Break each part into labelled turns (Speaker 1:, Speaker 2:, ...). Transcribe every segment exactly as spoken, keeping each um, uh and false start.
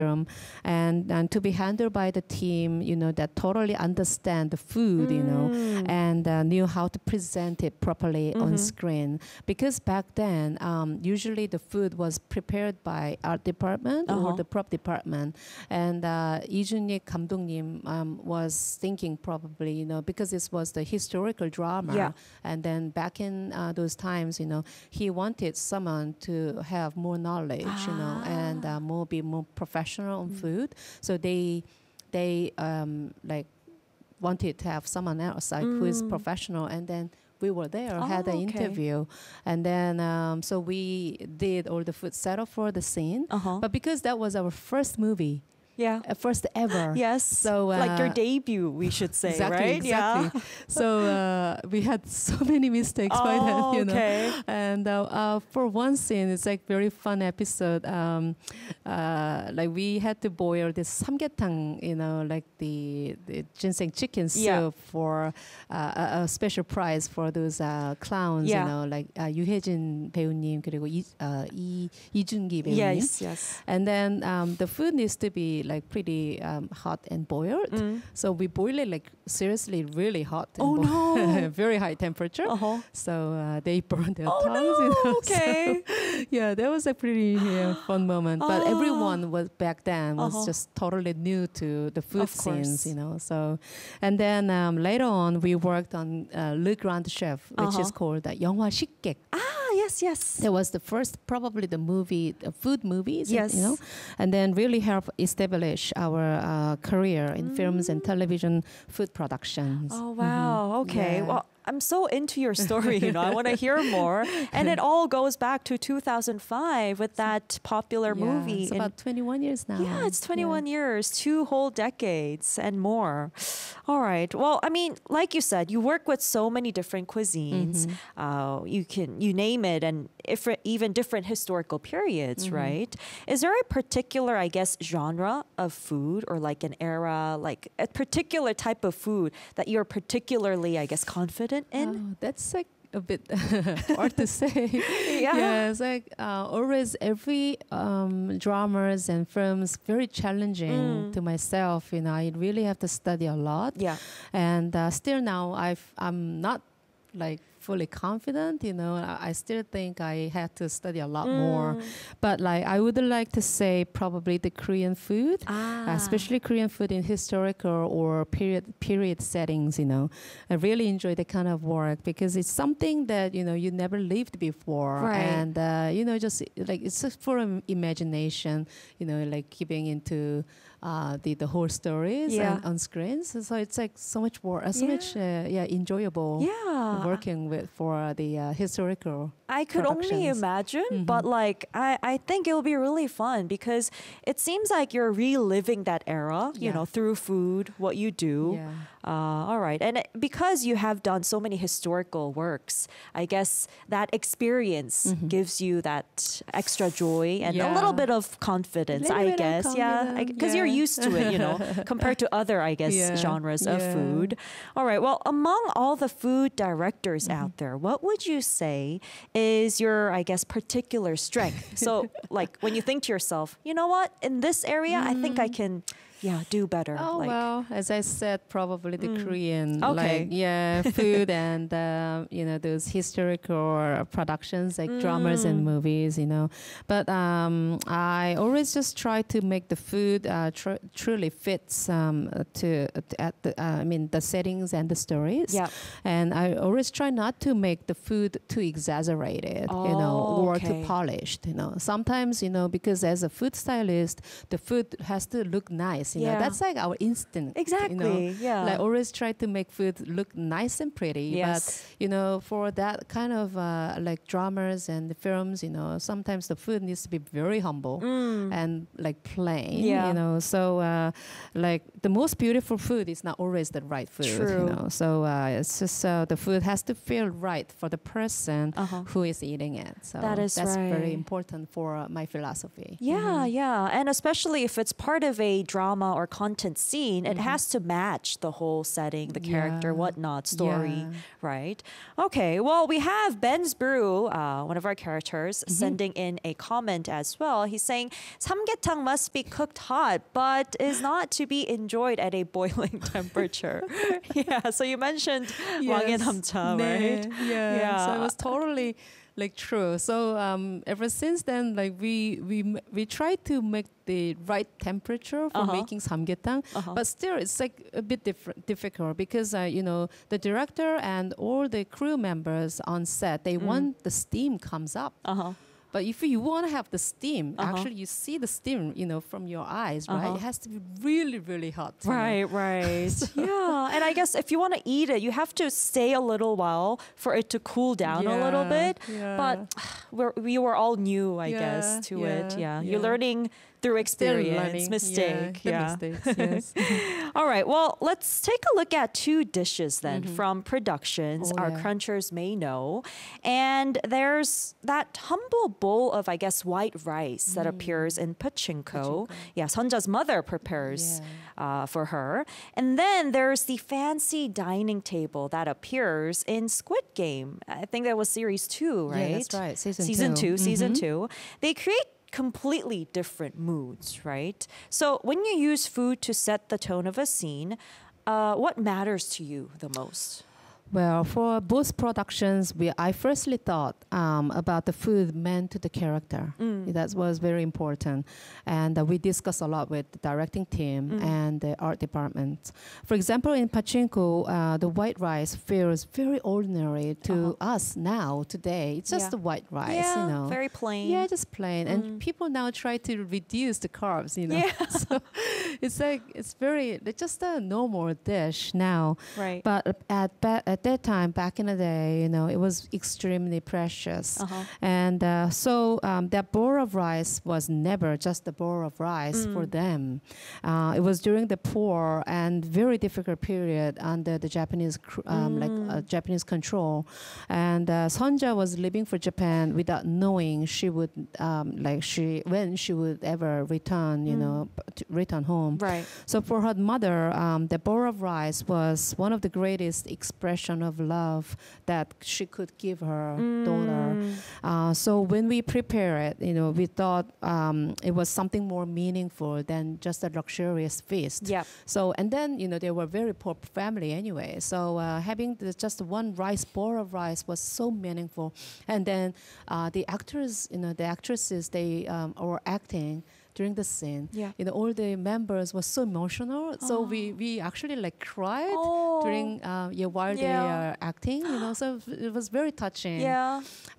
Speaker 1: film, and and to be handled by the team, you know, that totally understand the food, mm. you know, and uh, knew how to present it properly mm-hmm. on screen. Because back then, um, usually the food was prepared by art department uh-huh. or the prop department, and uh, Lee Jun-ik 감독님 um, was thinking probably, you know, because this was the historical drama,
Speaker 2: yeah.
Speaker 1: and then back in uh, those times, you know, he wanted someone to have more knowledge, ah. you know, and uh, more be more professional on mm. food. So they they um, like wanted to have someone else like mm. who is professional, and then we were there, oh, had an okay. interview, and then um, so we did all the food setup for the scene.
Speaker 2: Uh-huh.
Speaker 1: But because that was our first movie.
Speaker 2: Yeah.
Speaker 1: Uh, first ever.
Speaker 2: Yes.
Speaker 1: So uh,
Speaker 2: like your debut, we should say,
Speaker 1: exactly,
Speaker 2: right?
Speaker 1: Exactly.
Speaker 2: Yeah.
Speaker 1: So uh, we had so many mistakes
Speaker 2: oh,
Speaker 1: by then, you know.
Speaker 2: Okay.
Speaker 1: And uh, uh, for one scene, it's like very fun episode. Um, uh, like we had to boil this samgyetang, you know, like the, the ginseng chicken soup
Speaker 2: yeah.
Speaker 1: for uh, a, a special prize for those uh, clowns,
Speaker 2: yeah.
Speaker 1: you know, like uh, 유혜진 배우님 그리고 이, uh, 이, 이준기 배우님.
Speaker 2: Yes, yes.
Speaker 1: And then um, the food needs to be like pretty um, hot and boiled. Mm. So we boil it like seriously really hot. And
Speaker 2: oh no!
Speaker 1: Very high temperature.
Speaker 2: Uh-huh.
Speaker 1: So uh, they burned their
Speaker 2: oh,
Speaker 1: tongues.
Speaker 2: No.
Speaker 1: You know?
Speaker 2: Okay.
Speaker 1: So, yeah, that was a pretty yeah, fun moment. But
Speaker 2: oh.
Speaker 1: everyone was back then was
Speaker 2: uh-huh.
Speaker 1: just totally new to the food
Speaker 2: of
Speaker 1: scenes,
Speaker 2: course.
Speaker 1: you know. So, and then um, later on we worked on uh, Le Grand Chef, which
Speaker 2: uh-huh.
Speaker 1: is called uh, 영화 식객.
Speaker 2: Ah, yes, yes.
Speaker 1: That was the first, probably the movie, the food movies,
Speaker 2: yes.
Speaker 1: you know, and then really helped establish our uh, career in mm. films and television food productions.
Speaker 2: Oh, wow. Mm-hmm. Okay.
Speaker 1: Yeah.
Speaker 2: Well, I'm so into your story, you know, I want to hear more. And it all goes back to two thousand five with that popular
Speaker 1: yeah,
Speaker 2: movie.
Speaker 1: It's about twenty-one years now.
Speaker 2: Yeah, it's twenty-one
Speaker 1: yeah.
Speaker 2: years, two whole decades and more. All right. Well, I mean, like you said, you work with so many different cuisines. Mm-hmm. Uh, you can, you name it, and if even different historical periods, mm-hmm. right? Is there a particular, I guess, genre of food or like an era, like a particular type of food that you're particularly, I guess, confident in?
Speaker 1: Oh, that's like a bit hard to say.
Speaker 2: Yeah.
Speaker 1: yeah, it's like uh, always every um, dramas and films very challenging mm. to myself. You know, I really have to study a lot.
Speaker 2: Yeah,
Speaker 1: and uh, still now I've, I'm not like fully confident, you know. I, I still think I had to study a lot mm. more. But like I would like to say probably the Korean food,
Speaker 2: ah.
Speaker 1: especially Korean food in historical or period period settings, you know. I really enjoy that kind of work because it's something that, you know, you never lived before.
Speaker 2: Right.
Speaker 1: And, uh, you know, just like it's just for um, imagination, you know, like keeping into uh, the, the whole stories
Speaker 2: yeah.
Speaker 1: on, on screens. So, so it's like so much more, uh, so
Speaker 2: yeah.
Speaker 1: much, uh, yeah, enjoyable.
Speaker 2: Yeah.
Speaker 1: Working with for the uh, historical
Speaker 2: I could only imagine, mm-hmm. but like I, I think it'll be really fun because it seems like you're reliving that era, you
Speaker 1: yeah.
Speaker 2: know, through food, what you do.
Speaker 1: Yeah.
Speaker 2: Uh, all right. And it, because you have done so many historical works, I guess that experience mm-hmm. gives you that extra joy and
Speaker 1: yeah.
Speaker 2: a little bit of confidence, I guess. Yeah. Because yeah. you're used to it, you know, compared to other, I guess, yeah. genres
Speaker 1: yeah.
Speaker 2: of food. All right. Well, among all the food directors mm-hmm. out there, what would you say is your, I guess, particular strength? So like when you think to yourself, you know what, in this area, mm. I think I can, yeah, do better.
Speaker 1: Oh,
Speaker 2: like,
Speaker 1: well, as I said, probably the
Speaker 2: mm.
Speaker 1: Korean,
Speaker 2: okay.
Speaker 1: like, yeah, food and, uh, you know, those historical productions like
Speaker 2: mm.
Speaker 1: dramas and movies, you know. But um, I always just try to make the food uh, tr- truly fits um, to, at the, uh, I mean, the settings and the stories.
Speaker 2: Yeah.
Speaker 1: And I always try not to make the food too exaggerated,
Speaker 2: oh,
Speaker 1: you know, or
Speaker 2: okay.
Speaker 1: too polished, you know. Sometimes, you know, because as a food stylist, the food has to look nice. You
Speaker 2: yeah.
Speaker 1: know, that's like our instinct.
Speaker 2: Exactly.
Speaker 1: You know?
Speaker 2: Yeah.
Speaker 1: Like always try to make food look nice and pretty.
Speaker 2: Yes.
Speaker 1: But you know, for that kind of uh, like dramas and films, you know, sometimes the food needs to be very humble
Speaker 2: mm.
Speaker 1: and like plain.
Speaker 2: Yeah.
Speaker 1: You know, so uh, like the most beautiful food is not always the right food.
Speaker 2: True.
Speaker 1: You know, so uh, it's just uh, the food has to feel right for the person
Speaker 2: uh-huh.
Speaker 1: who is eating it. So
Speaker 2: that is
Speaker 1: that's
Speaker 2: right.
Speaker 1: very important for uh, my philosophy.
Speaker 2: Yeah,
Speaker 1: mm-hmm.
Speaker 2: yeah, and especially if it's part of a drama. drama or content scene, it has to match the whole setting, the character,
Speaker 1: Yeah.
Speaker 2: whatnot, story,
Speaker 1: Yeah.
Speaker 2: right? Okay, well, we have Ben's Brew, uh, one of our characters,
Speaker 1: Mm-hmm.
Speaker 2: sending in a comment as well. He's saying samgyetang must be cooked hot, but is not to be enjoyed at a boiling temperature. Yeah, so you mentioned 왕의 남자, right?
Speaker 1: 네, yeah.
Speaker 2: Yeah.
Speaker 1: So it was totally like true. So um, ever since then, like we we m- we try to make the right temperature for
Speaker 2: Uh-huh.
Speaker 1: making samgyetang,
Speaker 2: Uh-huh.
Speaker 1: but still it's like a bit different, difficult because uh, you know the director and all the crew members on set they want the steam comes up.
Speaker 2: Uh-huh.
Speaker 1: But if you want to have the steam,
Speaker 2: Uh-huh.
Speaker 1: actually you see the steam, you know, from your eyes, right?
Speaker 2: Uh-huh.
Speaker 1: It has to be really, really hot. you know.
Speaker 2: Right, right. Yeah. And I guess if you want to eat it, you have to stay a little while for it to cool down a little
Speaker 1: Yeah,
Speaker 2: bit.
Speaker 1: yeah.
Speaker 2: But we're, we were all new, I
Speaker 1: Yeah,
Speaker 2: guess, to it.
Speaker 1: yeah,
Speaker 2: Yeah. You're
Speaker 1: yeah.
Speaker 2: learning through
Speaker 1: Still
Speaker 2: experience,
Speaker 1: learning.
Speaker 2: mistake.
Speaker 1: Yeah, the mistakes, yes.
Speaker 2: All right. Well, let's take a look at two dishes then from productions
Speaker 1: Oh,
Speaker 2: our
Speaker 1: yeah.
Speaker 2: crunchers may know. And there's that humble bowl of, I guess, white rice that appears in Pachinko. Yeah, Sonja's mother prepares uh, for her. And then there's the fancy dining table that appears in Squid Game. I think that was series two, right?
Speaker 1: Yeah, that's right. Season,
Speaker 2: season
Speaker 1: two.
Speaker 2: two, season
Speaker 1: Mhm.
Speaker 2: two. They create completely different moods, right? So when you use food to set the tone of a scene, uh, what matters to you the most?
Speaker 1: Well, for both productions, we I firstly thought um, about the food meant to the character.
Speaker 2: Mm.
Speaker 1: That was very important, and uh, we discussed a lot with the directing team
Speaker 2: Mm.
Speaker 1: and the art department. For example, in Pachinko, uh, the white rice feels very ordinary to us now today. It's just
Speaker 2: Uh-huh. Yeah.
Speaker 1: the white rice,
Speaker 2: yeah,
Speaker 1: you know.
Speaker 2: very plain.
Speaker 1: Yeah, just plain.
Speaker 2: Mm.
Speaker 1: And people now try to reduce the carbs, you know.
Speaker 2: Yeah.
Speaker 1: So it's like it's very it's just a normal dish now.
Speaker 2: Right.
Speaker 1: But at ba- at that time, back in the day, you know, it was extremely precious.
Speaker 2: Uh-huh.
Speaker 1: And uh, so um, that bowl of rice was never just a bowl of rice for
Speaker 2: Mm.
Speaker 1: them. Uh, it was during the poor and very difficult period under the Japanese, cr- um, like uh,
Speaker 2: Mm.
Speaker 1: Japanese control. And uh, Sonja was leaving for Japan without knowing she would, um, like she when she would ever return, you
Speaker 2: Mm.
Speaker 1: know, p- to return home.
Speaker 2: Right.
Speaker 1: So for her mother, um, the bowl of rice was one of the greatest expression of love that she could give her daughter.
Speaker 2: Mm.
Speaker 1: Uh, so when we prepare it, you know, we thought um, it was something more meaningful than just a luxurious feast.
Speaker 2: Yep.
Speaker 1: So and then you know they were very poor family anyway. So uh, having the, just one rice bowl of rice was so meaningful. And then uh, the actors, you know, the actresses, they um, were acting during the scene.
Speaker 2: Yeah.
Speaker 1: You know, all the members were so emotional. So we we actually like cried
Speaker 2: Oh.
Speaker 1: during uh, yeah while they
Speaker 2: Yeah.
Speaker 1: are acting. You know, so it was very touching.
Speaker 2: Yeah.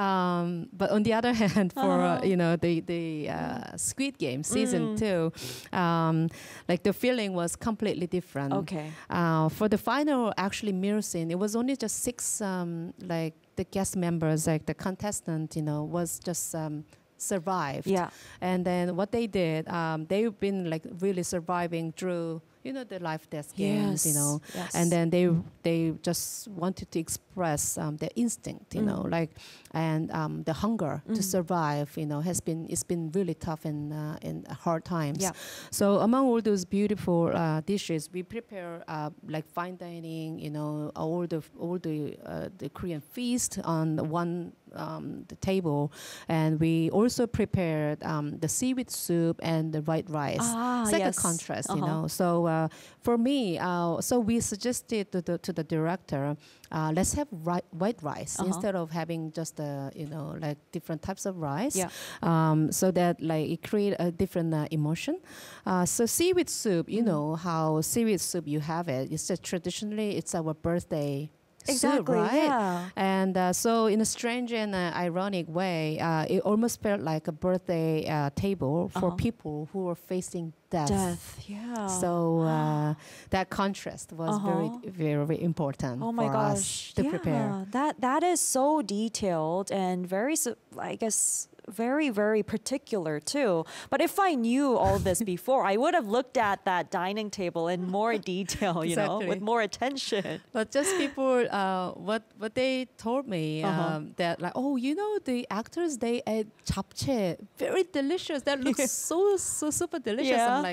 Speaker 1: Um, but on the other hand, for uh,
Speaker 2: Uh-huh.
Speaker 1: you know the the uh, Squid Game season
Speaker 2: Mm.
Speaker 1: two, um, like the feeling was completely different.
Speaker 2: Okay.
Speaker 1: Uh, for the final actually mirror scene, it was only just six um, like the guest members, like the contestant, you know, was just um, survived.
Speaker 2: Yeah.
Speaker 1: And then what they did, um, they've been like really surviving through, you know, the life death games, you know.
Speaker 2: Yes.
Speaker 1: And then they they just wanted to express um, their instinct, you
Speaker 2: Mm.
Speaker 1: know, like and um, the hunger to
Speaker 2: Mm.
Speaker 1: survive, you know, has been it's been really tough in uh, in hard times.
Speaker 2: Yeah.
Speaker 1: So among all those beautiful uh, dishes, we prepare uh, like fine dining, you know, all the all the uh, the Korean feast on the one um, the table, and we also prepared um, the seaweed soup and the white rice.
Speaker 2: Ah,
Speaker 1: It's like
Speaker 2: yes.
Speaker 1: a contrast, you
Speaker 2: Uh-huh.
Speaker 1: know. So uh, for me, uh, so we suggested to the to the director, uh, let's have ri- white rice
Speaker 2: Uh-huh.
Speaker 1: instead of having just uh, you know like different types of rice.
Speaker 2: Yeah.
Speaker 1: Um, so that like it create a different uh, emotion. Uh, so seaweed soup, you
Speaker 2: Mm.
Speaker 1: know how seaweed soup you have it. It's just traditionally it's our birthday.
Speaker 2: Exactly.
Speaker 1: Soup, right?
Speaker 2: Yeah.
Speaker 1: And uh, so, in a strange and uh, ironic way, uh, it almost felt like a birthday uh, table for
Speaker 2: Uh-huh.
Speaker 1: people who were facing death.
Speaker 2: Death. Yeah.
Speaker 1: So uh, that contrast was
Speaker 2: Uh-huh.
Speaker 1: very, very, very important
Speaker 2: Oh my
Speaker 1: for
Speaker 2: gosh.
Speaker 1: us to
Speaker 2: yeah.
Speaker 1: prepare.
Speaker 2: That that is so detailed and very su- I guess very very particular too. But if I knew all this before, I would have looked at that dining table in more detail, you know, with
Speaker 1: Exactly.
Speaker 2: more attention.
Speaker 1: But just people, uh, what what they told me
Speaker 2: Uh-huh.
Speaker 1: um, that like, oh, you know, the actors they ate japchae, very delicious. That looks so so super delicious.
Speaker 2: Yeah.
Speaker 1: I'm like,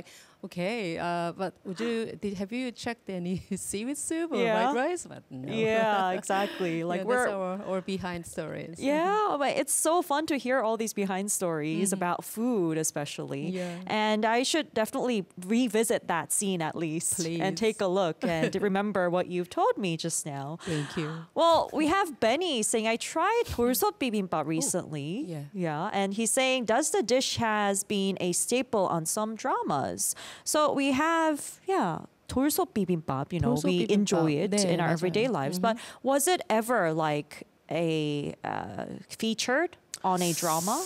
Speaker 1: Okay, uh, but would you did have you checked any seaweed soup or
Speaker 2: Yeah.
Speaker 1: white rice? But no.
Speaker 2: Yeah, exactly. Like
Speaker 1: yeah,
Speaker 2: we're
Speaker 1: that's our, our behind stories.
Speaker 2: yeah, but it's so fun to hear all these behind stories
Speaker 1: Mhm.
Speaker 2: about food, especially.
Speaker 1: Yeah.
Speaker 2: And I should definitely revisit that scene at least and
Speaker 1: Please.
Speaker 2: take a look and remember what you've told me just now.
Speaker 1: Thank you.
Speaker 2: Well, we have Benny saying, I tried 돌솥 bibimbap recently.
Speaker 1: yeah.
Speaker 2: Yeah. And he's saying, does the dish has been a staple on some dramas? So we have, yeah, 돌솥 bibimbap, you know,
Speaker 1: 돌솥
Speaker 2: we
Speaker 1: bibimbap.
Speaker 2: enjoy it
Speaker 1: 네,
Speaker 2: in our
Speaker 1: 맞아요.
Speaker 2: everyday lives. But was it ever like a uh, featured on a drama?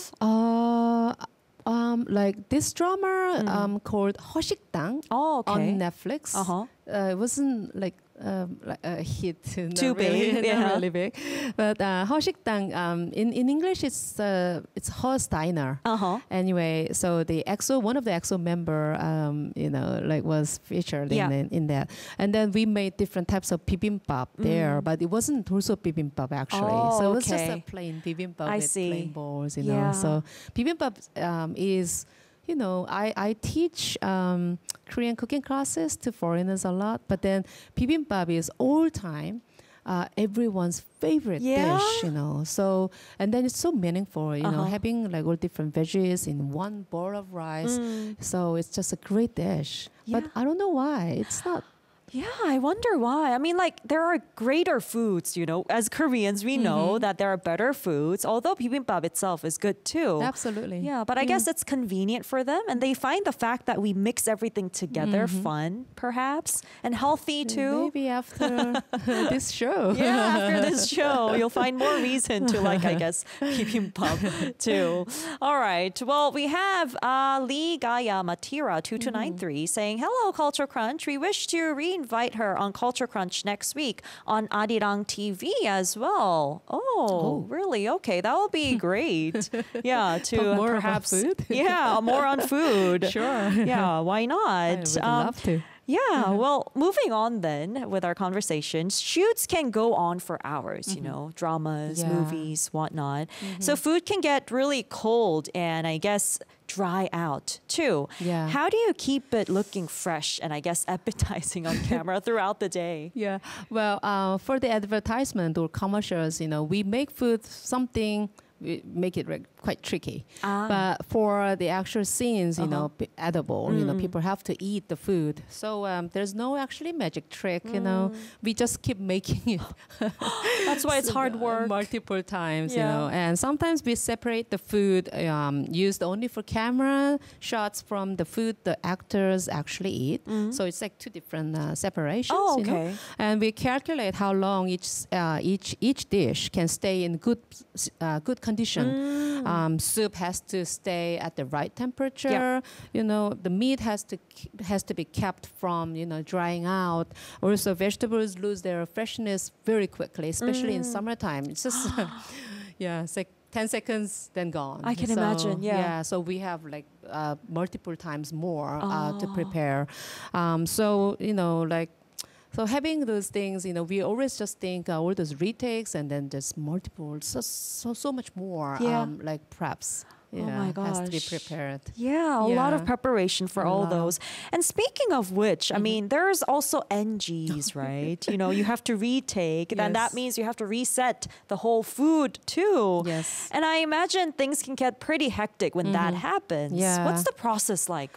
Speaker 1: Uh, um, like this drama um, called 허식당
Speaker 2: Oh, okay.
Speaker 1: on Netflix.
Speaker 2: Uh-huh.
Speaker 1: Uh, it wasn't like um, like a hit. Not
Speaker 2: Too
Speaker 1: really,
Speaker 2: big,
Speaker 1: not
Speaker 2: yeah.
Speaker 1: really big. But uh, 허식당, um, in in English, it's uh, it's Horse Diner.
Speaker 2: Uh-huh.
Speaker 1: Anyway, so the E X O, one of the E X O member, um, you know, like was featured
Speaker 2: Yeah.
Speaker 1: in, in that, and then we made different types of bibimbap there,
Speaker 2: Mm.
Speaker 1: but it wasn't also bibimbap actually.
Speaker 2: Oh,
Speaker 1: so it was just a
Speaker 2: okay.
Speaker 1: plain bibimbap
Speaker 2: I
Speaker 1: with
Speaker 2: see.
Speaker 1: plain balls, you
Speaker 2: Yeah.
Speaker 1: know. So bibimbap um, is, you know, I I teach um, Korean cooking classes to foreigners a lot, but then bibimbap is all time. Uh, everyone's favorite
Speaker 2: Yeah?
Speaker 1: dish, you know. So and then it's so meaningful, you know,
Speaker 2: Uh-huh.
Speaker 1: having like all different veggies in one bowl of rice.
Speaker 2: Mm.
Speaker 1: So it's just a great dish. But
Speaker 2: Yeah.
Speaker 1: I don't know why it's not.
Speaker 2: Yeah, I wonder why. I mean, like, there are greater foods, you know. As Koreans, we know that there are better foods, although bibimbap itself is good too.
Speaker 1: Absolutely.
Speaker 2: Yeah, but I guess it's convenient for them, and they find the fact that we mix everything together
Speaker 1: Mm-hmm.
Speaker 2: fun, perhaps, and healthy too.
Speaker 1: Maybe after this show.
Speaker 2: Yeah, after this show, you'll find more reason to like, I guess, bibimbap too. All right. Well, we have uh, Lee Gaya Matira two two nine three saying, "Hello, Culture Crunch. We wish to re-invite her on Culture Crunch next week on Arirang T V as well." Oh,
Speaker 1: Oh.
Speaker 2: really? Okay, that will be great. Yeah, to
Speaker 1: Talk more about
Speaker 2: perhaps
Speaker 1: food?
Speaker 2: yeah, more on food.
Speaker 1: Sure.
Speaker 2: Yeah, why
Speaker 1: I
Speaker 2: not?
Speaker 1: would
Speaker 2: Um,
Speaker 1: love to.
Speaker 2: yeah, well, moving on then with our conversations, shoots can go on for hours, you know, dramas,
Speaker 1: Yeah.
Speaker 2: movies, whatnot. So food can get really cold and I guess dry out too.
Speaker 1: Yeah.
Speaker 2: How do you keep it looking fresh and I guess appetizing on camera throughout the day?
Speaker 1: Yeah. Well, uh, for the advertisement or commercials, you know, we make food something. We make it re- quite tricky,
Speaker 2: Ah.
Speaker 1: but for the actual scenes, you know,
Speaker 2: Uh-huh.
Speaker 1: p- edible, you know, people have to eat the food. So um, there's no actually magic trick, you know. We just keep making it.
Speaker 2: That's why it's hard
Speaker 1: uh,
Speaker 2: work.
Speaker 1: multiple times, you
Speaker 2: Yeah.
Speaker 1: know. And sometimes we separate the food um, used only for camera shots from the food the actors actually eat. So it's like two different uh, separations.
Speaker 2: Oh,
Speaker 1: you know?
Speaker 2: okay.
Speaker 1: And we calculate how long each uh, each each dish can stay in good uh, good condition.
Speaker 2: Mm.
Speaker 1: Um, soup has to stay at the right temperature. You know, the meat has to k- has to be kept from you know drying out. Also, vegetables lose their freshness very quickly, especially in
Speaker 2: Mm.
Speaker 1: summertime. It's just yeah, it's like ten seconds, then gone.
Speaker 2: I can
Speaker 1: So,
Speaker 2: imagine, yeah.
Speaker 1: So we have like uh, multiple times more uh, to
Speaker 2: Oh.
Speaker 1: prepare. Um, so you know, like. So having those things, you know, we always just think uh, all those retakes and then there's multiple, so so so much more,
Speaker 2: Yeah.
Speaker 1: um, like preps.
Speaker 2: Oh
Speaker 1: Yeah,
Speaker 2: my
Speaker 1: has to be
Speaker 2: gosh.
Speaker 1: prepared.
Speaker 2: Yeah, a lot of
Speaker 1: Yeah.
Speaker 2: preparation for
Speaker 1: A
Speaker 2: all
Speaker 1: lot.
Speaker 2: those. And speaking of which, I mean, there's also N Gs, right? You know, you have to retake, and that
Speaker 1: Yes.
Speaker 2: means you have to reset the whole food too.
Speaker 1: Yes.
Speaker 2: And I imagine things can get pretty hectic when that happens.
Speaker 1: Yeah.
Speaker 2: What's the process like?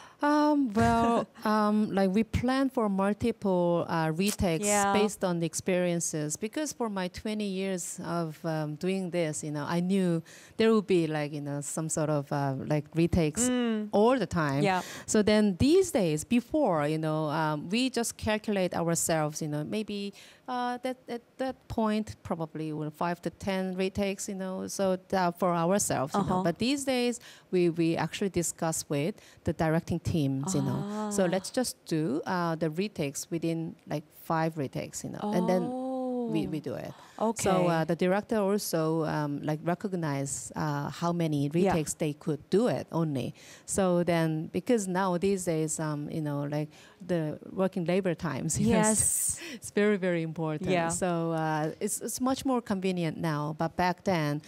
Speaker 1: Um, well, um, like we plan for multiple uh, retakes
Speaker 2: Yeah.
Speaker 1: based on the experiences. Because for my twenty years of um, doing this, you know, I knew there would be like you know some sort of uh, like retakes all the time.
Speaker 2: Yeah.
Speaker 1: So then these days, before you know, um, we just calculate ourselves. You know, maybe uh, that at that point probably well, five to ten retakes. You know, so uh, for ourselves. You
Speaker 2: Uh-huh.
Speaker 1: know, but these days we we actually discuss with the directing teams. You know, so
Speaker 2: Ah.
Speaker 1: let's just do uh, the retakes within like five retakes. You know, and then.
Speaker 2: Oh.
Speaker 1: we, we do it.
Speaker 2: Okay.
Speaker 1: So uh, the director also um, like recognize uh, how many retakes yeah. they could do it only. So then because now these days, um, you know, like the working labor times,
Speaker 2: yes,
Speaker 1: know, it's very very important.
Speaker 2: Yeah.
Speaker 1: So uh, it's it's much more convenient now. But back then,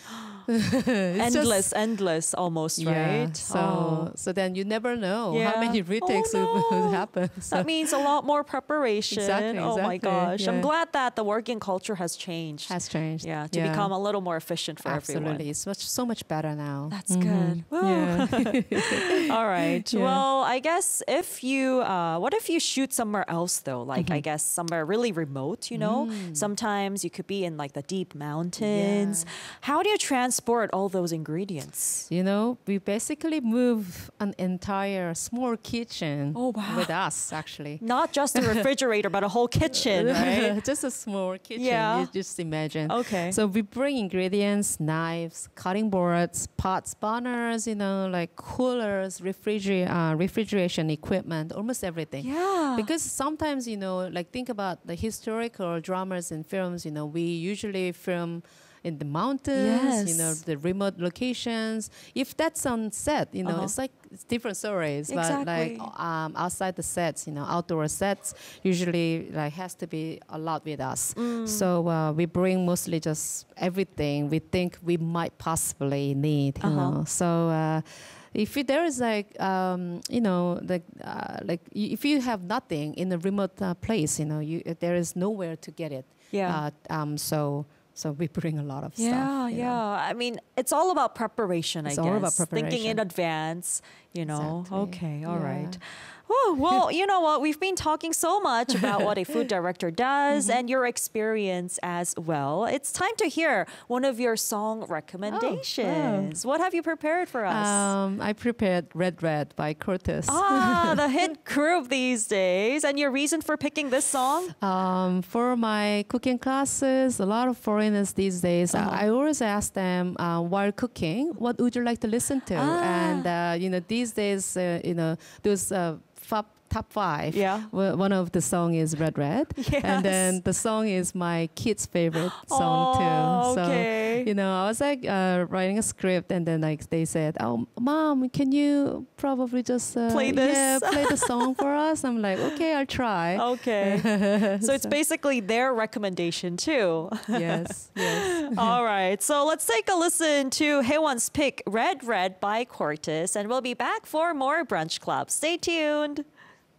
Speaker 2: endless, just, endless, almost
Speaker 1: yeah,
Speaker 2: right.
Speaker 1: So
Speaker 2: oh.
Speaker 1: so then you never know
Speaker 2: yeah.
Speaker 1: how many retakes
Speaker 2: oh, no.
Speaker 1: would happen. So.
Speaker 2: That means a lot more preparation.
Speaker 1: Exactly,
Speaker 2: oh
Speaker 1: exactly.
Speaker 2: my gosh,
Speaker 1: yeah.
Speaker 2: I'm glad that the working culture has changed.
Speaker 1: Has changed.
Speaker 2: Yeah, to
Speaker 1: yeah.
Speaker 2: become a little more efficient for
Speaker 1: Absolutely.
Speaker 2: everyone.
Speaker 1: It's much so much better now.
Speaker 2: That's
Speaker 1: mm-hmm.
Speaker 2: good.
Speaker 1: Yeah.
Speaker 2: All right.
Speaker 1: Yeah.
Speaker 2: Well, I guess if you, uh, what if you shoot somewhere else though? Like
Speaker 1: mm-hmm.
Speaker 2: I guess somewhere really remote. You know,
Speaker 1: mm.
Speaker 2: sometimes you could be in like the deep mountains.
Speaker 1: Yeah.
Speaker 2: How do you transport all those ingredients?
Speaker 1: You know, we basically move an entire small kitchen
Speaker 2: oh, wow.
Speaker 1: with us, actually.
Speaker 2: Not just a refrigerator, but a whole kitchen, right?
Speaker 1: Just a small kitchen.
Speaker 2: Yeah.
Speaker 1: You just imagine.
Speaker 2: Okay.
Speaker 1: So we bring ingredients, knives, cutting boards, pots, burners, you know, like coolers, refriger- uh, refrigeration equipment, almost everything.
Speaker 2: Yeah.
Speaker 1: Because sometimes, you know, like think about the historical dramas and films, you know, we usually film in the mountains,
Speaker 2: yes.
Speaker 1: you know, the remote locations. If that's on set, you know,
Speaker 2: uh-huh.
Speaker 1: it's like it's different stories.
Speaker 2: Exactly.
Speaker 1: But like um, outside the sets, you know, outdoor sets usually like has to be a lot with us.
Speaker 2: Mm.
Speaker 1: So uh, we bring mostly just everything we think we might possibly need. You
Speaker 2: uh-huh.
Speaker 1: know, so. Uh, If there is like um, you know like uh, like if you have nothing in a remote uh, place, you know, you there is nowhere to get it.
Speaker 2: Yeah.
Speaker 1: Uh, um. So so we bring a lot of
Speaker 2: yeah,
Speaker 1: stuff.
Speaker 2: Yeah,
Speaker 1: know.
Speaker 2: I mean, it's all about preparation.
Speaker 1: It's
Speaker 2: I
Speaker 1: all
Speaker 2: guess
Speaker 1: about preparation.
Speaker 2: Thinking in advance. You know.
Speaker 1: Exactly.
Speaker 2: Okay. All
Speaker 1: yeah.
Speaker 2: right. Oh, well, you know what? We've been talking so much about what a food director does mm-hmm. and your experience as well. It's time to hear one of your song recommendations. Oh, oh. What have you prepared for us?
Speaker 1: Um, I prepared Red Red by Curtis.
Speaker 2: Ah, the hit group these days. And your reason for picking this song?
Speaker 1: Um, for my cooking classes, a lot of foreigners these days, uh-huh. I, I always ask them uh, while cooking, what would you like to listen to?
Speaker 2: Ah.
Speaker 1: And, uh, you know, these days, uh, you know, those uh, F- top five.
Speaker 2: Yeah.
Speaker 1: One of the song is Red Red.
Speaker 2: Yes.
Speaker 1: And then the song is my kids' favorite song
Speaker 2: oh,
Speaker 1: too. So,
Speaker 2: okay.
Speaker 1: you know, I was like uh, writing a script and then like they said, oh, Mom, can you probably just uh,
Speaker 2: play this?
Speaker 1: Yeah, play the song for us? I'm like, okay, I'll try.
Speaker 2: Okay. so it's basically their recommendation too.
Speaker 1: Yes, yes.
Speaker 2: All right. So let's take a listen to Haewon's pick, Red Red by Cortis. And we'll be back for more Brunch Club. Stay tuned.